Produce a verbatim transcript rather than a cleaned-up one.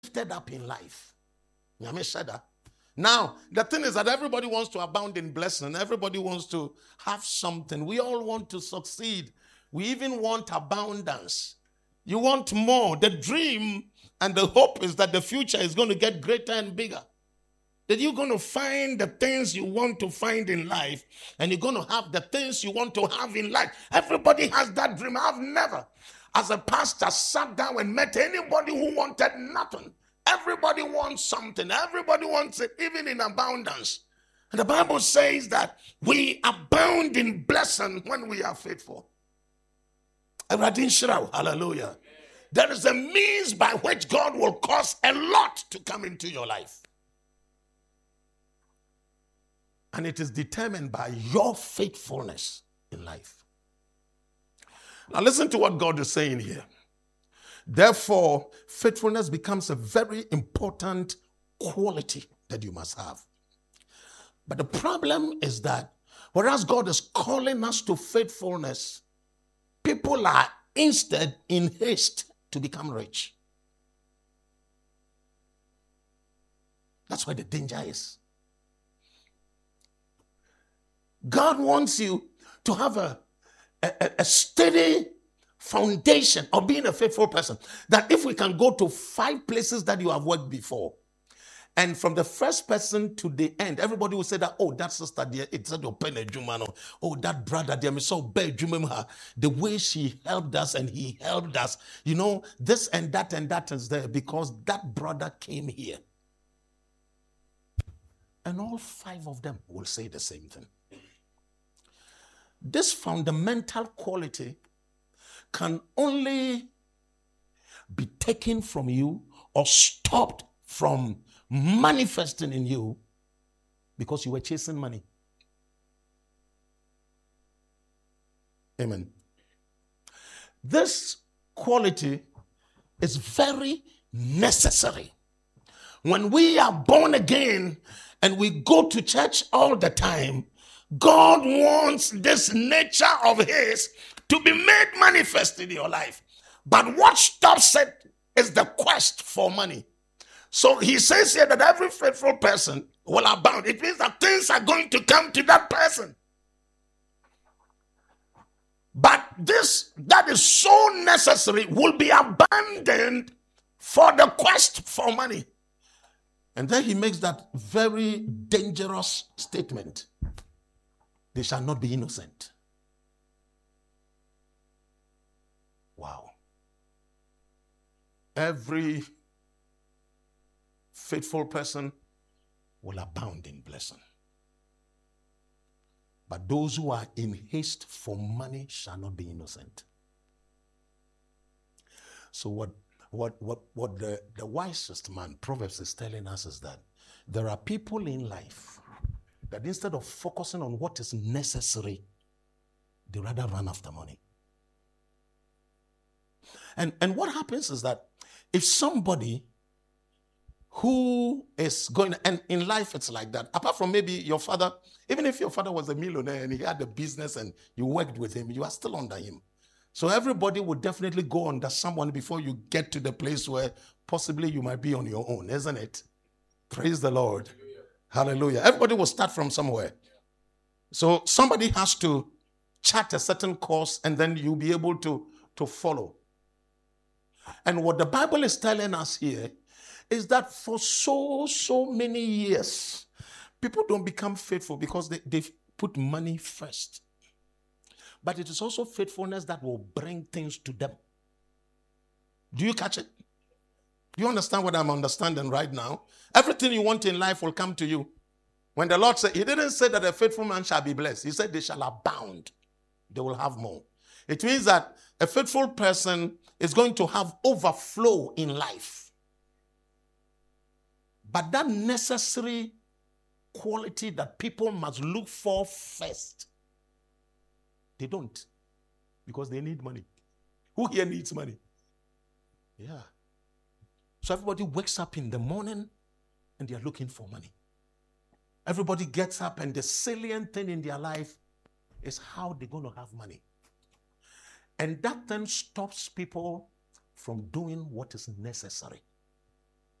lifted up in life. Now, the thing is that everybody wants to abound in blessing. Everybody wants to have something. We all want to succeed. We even want abundance. You want more. The dream and the hope is that the future is going to get greater and bigger. That you're going to find the things you want to find in life, and you're going to have the things you want to have in life. Everybody has that dream. I've never, as a pastor, sat down and met anybody who wanted nothing. Everybody wants something. Everybody wants it, even in abundance. And the Bible says that we abound in blessing when we are faithful. Hallelujah. There is a means by which God will cause a lot to come into your life. And it is determined by your faithfulness in life. Now listen to what God is saying here. Therefore, faithfulness becomes a very important quality that you must have. But the problem is that whereas God is calling us to faithfulness, people are instead in haste to become rich. That's where the danger is. God wants you to have a, a, a steady foundation of being a faithful person. That if we can go to five places that you have worked before, and from the first person to the end, everybody will say that, oh, that sister there, it's your pen jumano. Oh, that brother there, so bad the way she helped us and he helped us. You know, this and that and that is there because that brother came here. And all five of them will say the same thing. This fundamental quality can only be taken from you or stopped from manifesting in you because you were chasing money. Amen. This quality is very necessary. When we are born again and we go to church all the time, God wants this nature of His to be made manifest in your life. But what stops it is the quest for money. So He says here that every faithful person will abound. It means that things are going to come to that person. But this that is so necessary will be abandoned for the quest for money. And then He makes that very dangerous statement. They shall not be innocent. Wow. Every faithful person will abound in blessing. But those who are in haste for money shall not be innocent. So what, what, what, what the, the wisest man, Proverbs, is telling us is that there are people in life that instead of focusing on what is necessary, they rather run after money. And, and what happens is that if somebody who is going, and in life it's like that, apart from maybe your father, even if your father was a millionaire and he had a business and you worked with him, you are still under him. So everybody would definitely go under someone before you get to the place where possibly you might be on your own, isn't it? Praise the Lord. Hallelujah. Everybody will start from somewhere. So somebody has to chart a certain course and then you'll be able to, to follow. And what the Bible is telling us here is that for so, so many years, people don't become faithful because they, they put money first. But it is also faithfulness that will bring things to them. Do you catch it? Do you understand what I'm understanding right now? Everything you want in life will come to you. When the Lord said, He didn't say that a faithful man shall be blessed. He said they shall abound. They will have more. It means that a faithful person is going to have overflow in life. But that necessary quality that people must look for first, they don't. Because they need money. Who here needs money? Yeah. So everybody wakes up in the morning and they are looking for money. Everybody gets up and the salient thing in their life is how they're going to have money. And that then stops people from doing what is necessary.